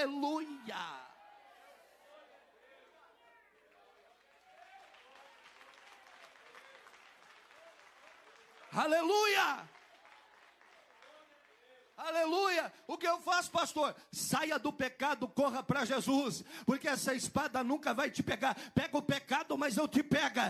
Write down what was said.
Aleluia. Aleluia. Aleluia. O que eu faço, pastor? Saia do pecado, corra para Jesus, porque essa espada nunca vai te pegar. Pega o pecado, mas não te pega.